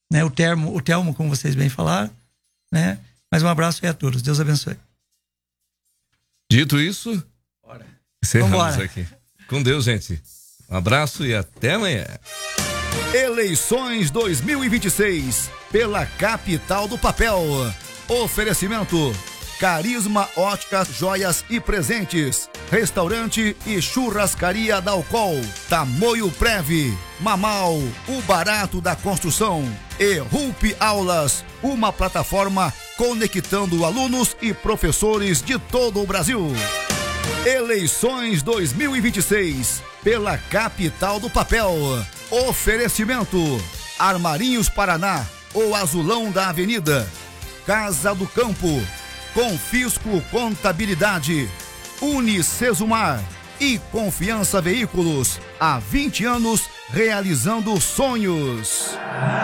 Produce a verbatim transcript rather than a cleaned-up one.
né? O termo, o Telmo, como vocês bem falaram, né? Mas um abraço aí a todos. Deus abençoe. Dito isso, Bora. encerramos Vambora. aqui. Com Deus, gente. Um abraço e até amanhã. Eleições dois mil e vinte e seis pela capital do papel. Oferecimento: Carisma Óticas, Joias e Presentes, Restaurante e Churrascaria Dalcol, Tamoio Prev, Mamal, o barato da construção e Rup Aulas, uma plataforma conectando alunos e professores de todo o Brasil. Eleições dois mil e vinte e seis pela capital do papel. Oferecimento: Armarinhos Paraná, o azulão da avenida. Casa do Campo, Confisco Contabilidade, Unicesumar e Confiança Veículos. Há vinte anos realizando sonhos.